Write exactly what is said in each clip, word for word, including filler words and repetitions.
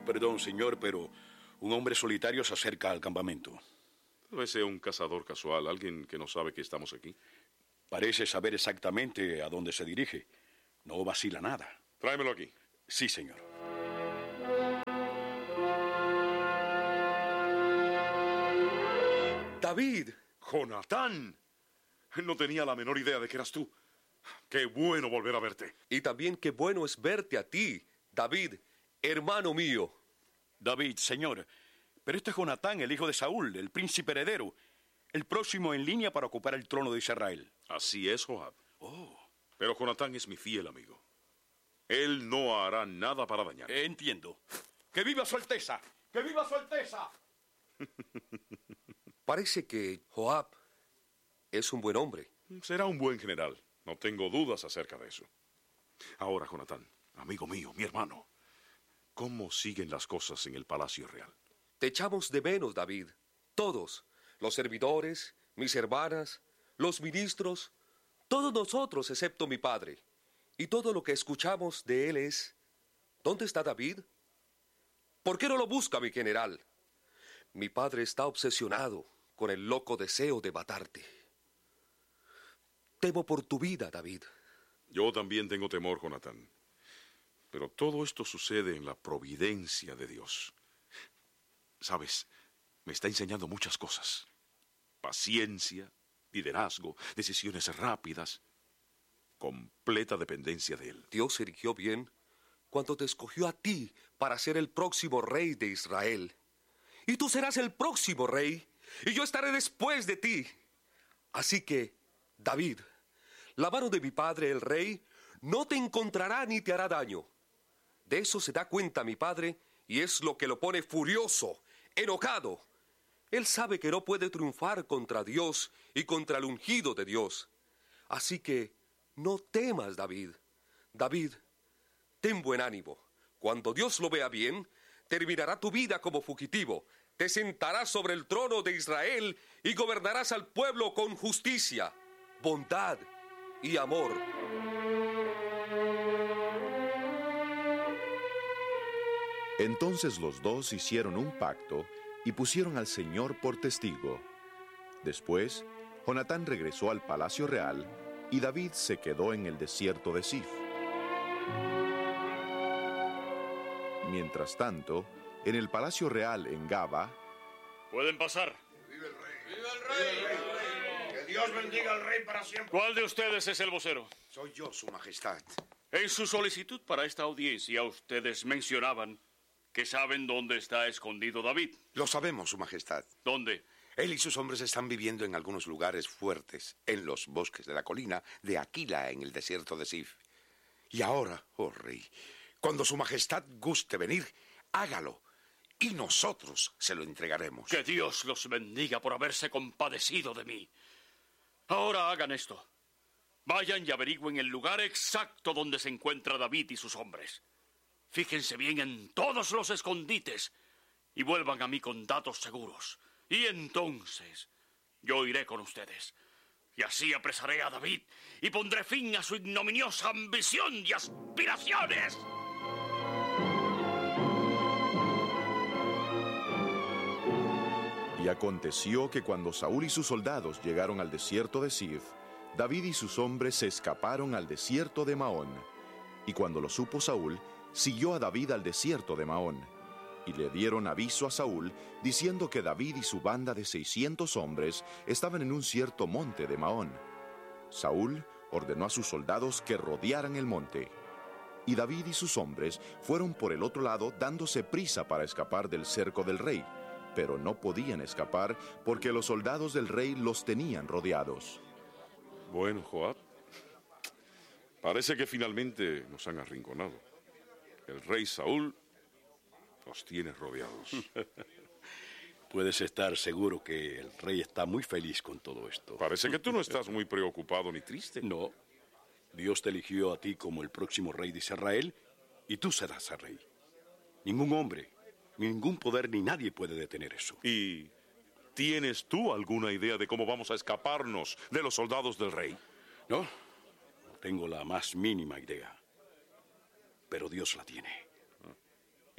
Perdón, señor, pero un hombre solitario se acerca al campamento. Tal vez sea un cazador casual, alguien que no sabe que estamos aquí. Parece saber exactamente a dónde se dirige. No vacila nada. Tráemelo aquí. Sí, señor. David. ¡Jonatán! No tenía la menor idea de que eras tú. ¡Qué bueno volver a verte! Y también qué bueno es verte a ti, David, hermano mío. David, señor, pero este es Jonatán, el hijo de Saúl, el príncipe heredero, el próximo en línea para ocupar el trono de Israel. Así es, Joab. Oh. Pero Jonatán es mi fiel amigo. Él no hará nada para dañar. Eh, entiendo. ¡Que viva su Alteza! ¡Que viva su Alteza! Parece que Joab es un buen hombre. Será un buen general. No tengo dudas acerca de eso. Ahora, Jonatán, amigo mío, mi hermano, ¿cómo siguen las cosas en el Palacio Real? Te echamos de menos, David. Todos, los servidores, mis hermanas, los ministros, todos nosotros excepto mi padre. Y todo lo que escuchamos de él es, ¿dónde está David? ¿Por qué no lo busca mi general? Mi padre está obsesionado con el loco deseo de matarte. Temo por tu vida, David. Yo también tengo temor, Jonatán. Pero todo esto sucede en la providencia de Dios. Sabes, me está enseñando muchas cosas. Paciencia, liderazgo, decisiones rápidas, completa dependencia de Él. Dios eligió bien cuando te escogió a ti para ser el próximo rey de Israel. Y tú serás el próximo rey, y yo estaré después de ti. Así que, David, la mano de mi padre, el rey, no te encontrará ni te hará daño. De eso se da cuenta mi padre, y es lo que lo pone furioso, enojado. Él sabe que no puede triunfar contra Dios y contra el ungido de Dios. Así que, no temas, David. David, ten buen ánimo. Cuando Dios lo vea bien, terminará tu vida como fugitivo. Te sentarás sobre el trono de Israel y gobernarás al pueblo con justicia, bondad y amor. Entonces los dos hicieron un pacto y pusieron al Señor por testigo. Después, Jonatán regresó al palacio real y David se quedó en el desierto de Sif. Mientras tanto, en el palacio real en Gaba... Pueden pasar. ¡Viva el rey! ¡Viva el rey! ¡Viva el rey! ¡Que Dios bendiga al rey para siempre! ¿Cuál de ustedes es el vocero? Soy yo, su majestad. En su solicitud para esta audiencia, ustedes mencionaban que saben dónde está escondido David. Lo sabemos, su majestad. ¿Dónde? Él y sus hombres están viviendo en algunos lugares fuertes, en los bosques de la colina de Aquila, en el desierto de Sif. Y ahora, oh rey, cuando su majestad guste venir, hágalo, y nosotros se lo entregaremos. Que Dios los bendiga por haberse compadecido de mí. Ahora hagan esto. Vayan y averigüen el lugar exacto donde se encuentra David y sus hombres. Fíjense bien en todos los escondites y vuelvan a mí con datos seguros. Y entonces yo iré con ustedes. Y así apresaré a David y pondré fin a su ignominiosa ambición y aspiraciones. Y aconteció que cuando Saúl y sus soldados llegaron al desierto de Sif, David y sus hombres se escaparon al desierto de Maón. Y cuando lo supo Saúl, siguió a David al desierto de Maón. Y le dieron aviso a Saúl, diciendo que David y su banda de seiscientos hombres estaban en un cierto monte de Maón. Saúl ordenó a sus soldados que rodearan el monte. Y David y sus hombres fueron por el otro lado dándose prisa para escapar del cerco del rey, pero no podían escapar porque los soldados del rey los tenían rodeados. Bueno, Joab, parece que finalmente nos han arrinconado. El rey Saúl nos tiene rodeados. Puedes estar seguro que el rey está muy feliz con todo esto. Parece que tú no estás muy preocupado ni triste. No. Dios te eligió a ti como el próximo rey de Israel y tú serás el rey. Ningún hombre, ningún poder ni nadie puede detener eso. ¿Y tienes tú alguna idea de cómo vamos a escaparnos de los soldados del rey? No, no tengo la más mínima idea. Pero Dios la tiene. En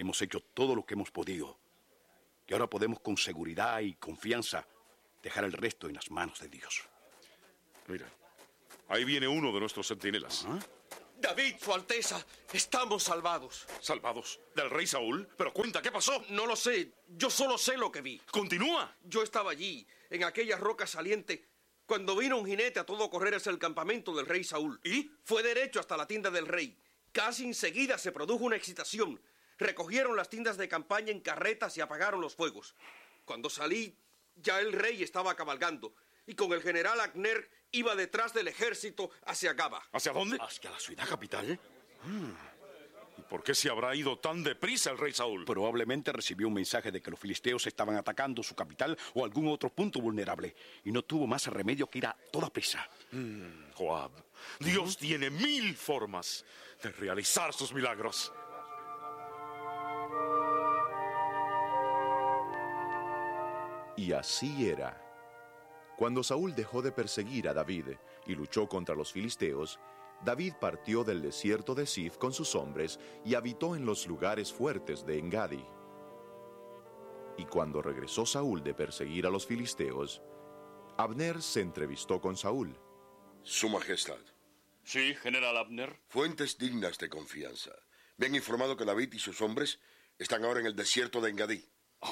Hemos hecho todo lo que hemos podido. Y ahora podemos con seguridad y confianza dejar el resto en las manos de Dios. Mira, ahí viene uno de nuestros centinelas. ¿Ah? David, Su Alteza, estamos salvados. ¿Salvados? ¿Del rey Saúl? Pero cuenta, ¿qué pasó? No lo sé, yo solo sé lo que vi. ¡Continúa! Yo estaba allí, en aquella roca saliente, cuando vino un jinete a todo correr hacia el campamento del rey Saúl. ¿Y? Fue derecho hasta la tienda del rey. Casi enseguida se produjo una excitación. Recogieron las tiendas de campaña en carretas y apagaron los fuegos. Cuando salí, ya el rey estaba cabalgando, y con el general Abner iba detrás del ejército hacia Gaba. ¿Hacia dónde? ¿Hacia la ciudad capital? ¿Y por qué se habrá ido tan deprisa el rey Saúl? Probablemente recibió un mensaje de que los filisteos estaban atacando su capital o algún otro punto vulnerable, y no tuvo más remedio que ir a toda prisa. Mm, Joab, Dios tiene mil formas de realizar sus milagros. Y así era. Cuando Saúl dejó de perseguir a David y luchó contra los filisteos, David partió del desierto de Sif con sus hombres y habitó en los lugares fuertes de Engadi. Y cuando regresó Saúl de perseguir a los filisteos, Abner se entrevistó con Saúl. Su Majestad, Sí, general Abner. fuentes dignas de confianza me han informado que David y sus hombres están ahora en el desierto de Engadí.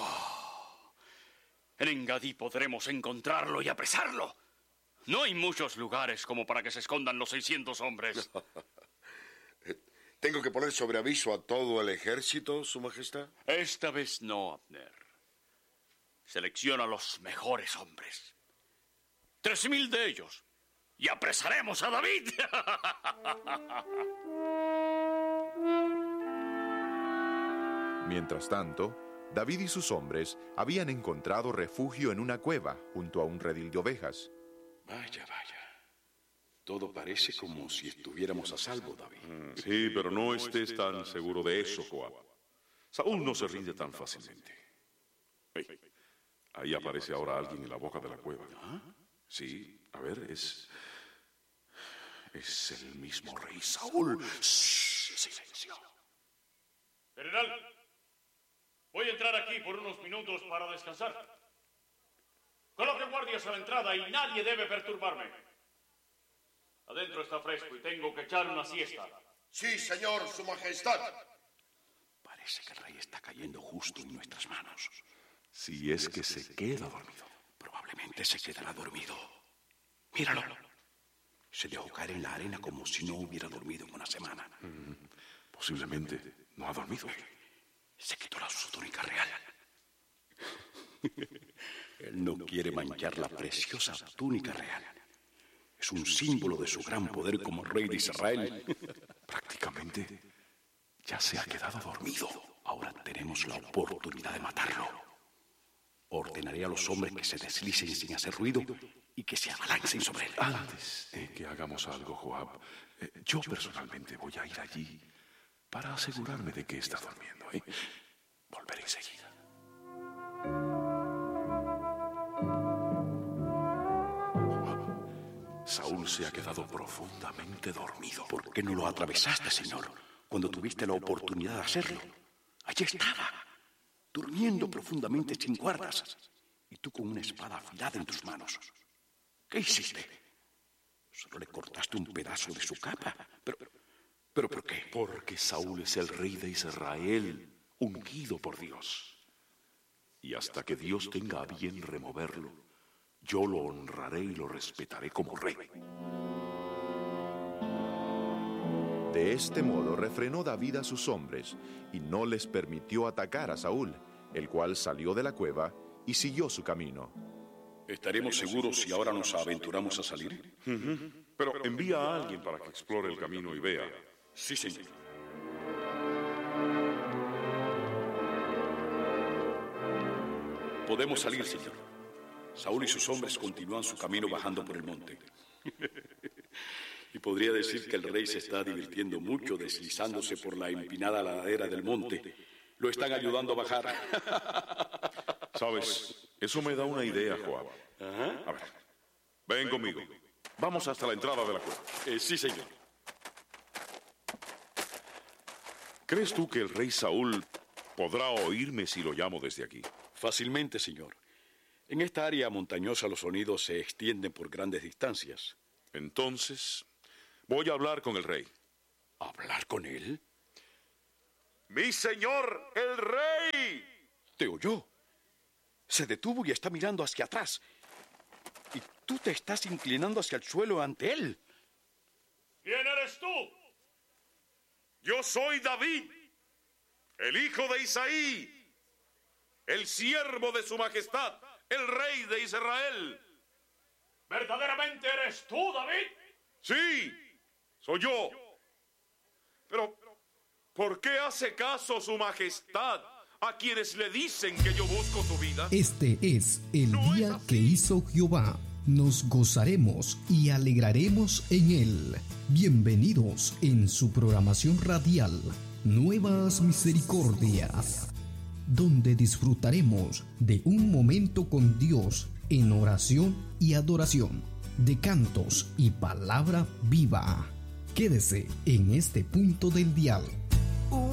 En Engadí podremos encontrarlo y apresarlo. No hay muchos lugares como para que se escondan los seiscientos hombres. ¿Tengo que poner sobre aviso a todo el ejército, Su Majestad? Esta vez no, Abner. Selecciona los mejores hombres. Tres mil de ellos. Y apresaremos a David. Mientras tanto, David y sus hombres habían encontrado refugio en una cueva junto a un redil de ovejas. Vaya, vaya. Todo parece como si estuviéramos a salvo, David. Mm, sí, pero no estés tan seguro de eso, Joab. Saúl no se rinde tan fácilmente. Hey, ahí aparece ahora alguien en la boca de la cueva. Sí, a ver, es... Es el mismo rey Saúl. Shh, silencio. General, voy a entrar aquí por unos minutos para descansar. Coloque guardias a la entrada y nadie debe perturbarme. Adentro está fresco y tengo que echar una siesta. Sí, señor, Su Majestad. Parece que el rey está cayendo justo en nuestras manos. Si es que se queda dormido. Probablemente se quedará dormido. Míralo. Se dejó caer en la arena como si no hubiera dormido en una semana. Mm, posiblemente no ha dormido. Se quitó la su túnica real. Él no quiere manchar la preciosa túnica real. Es un símbolo de su gran poder como rey de Israel. Prácticamente ya se ha quedado dormido. Ahora tenemos la oportunidad de matarlo. Ordenaré a los hombres que se deslicen sin hacer ruido y que se abalancen sobre él. Antes de que hagamos algo, Joab, eh, yo personalmente voy a ir allí para asegurarme de que está durmiendo. ¿eh? Volveré enseguida. Saúl se ha quedado profundamente dormido. ¿Por qué no lo atravesaste, señor, cuando tuviste la oportunidad de hacerlo? Allí estaba, durmiendo profundamente sin guardas, y tú con una espada afilada en tus manos. ¿Qué hiciste? Solo le cortaste un pedazo de su capa. Pero, ¿pero por qué? Porque Saúl es el rey de Israel, ungido por Dios. Y hasta que Dios tenga a bien removerlo, yo lo honraré y lo respetaré como rey. De este modo refrenó David a sus hombres y no les permitió atacar a Saúl, el cual salió de la cueva y siguió su camino. ¿Estaremos seguros si ahora nos aventuramos a salir? Uh-huh. Pero envía a alguien para que explore el camino y vea. Sí, señor. Podemos salir, señor. Saúl y sus hombres continúan su camino bajando por el monte. Y podría decir que el rey se está divirtiendo mucho deslizándose por la empinada ladera del monte. Lo están ayudando a bajar. ¿Sabes? Eso me da una idea, Joab. Ajá. A ver, ven conmigo. Vamos hasta la entrada de la cueva. Eh, sí, señor. ¿Crees tú que el rey Saúl podrá oírme si lo llamo desde aquí. Fácilmente, señor. En esta área montañosa los sonidos se extienden por grandes distancias. Entonces, voy a hablar con el rey. ¿Hablar con él? ¡Mi señor, el rey! Te oyó. Se detuvo y está mirando hacia atrás. Y tú te estás inclinando hacia el suelo ante él. ¿Quién eres tú? Yo soy David, el hijo de Isaí, el siervo de su majestad, el rey de Israel. ¿Verdaderamente eres tú, David? Sí, soy yo. Pero, ¿por qué hace caso su majestad a quienes le dicen que yo busco su vida? Este es el día que hizo Jehová. Nos gozaremos y alegraremos en él. Bienvenidos en su programación radial Nuevas Misericordias, donde disfrutaremos de un momento con Dios en oración y adoración, de cantos y palabra viva. Quédese en este punto del dial